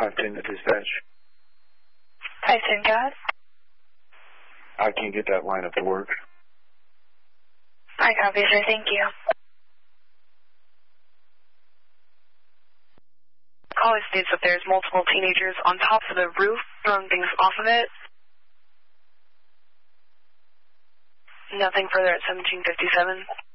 510 to dispatch. 510, go ahead. I can't get that line up to work. I copy, sir. Thank you. Caller states that there's multiple teenagers on top of the roof throwing things off of it. Nothing further at 1757.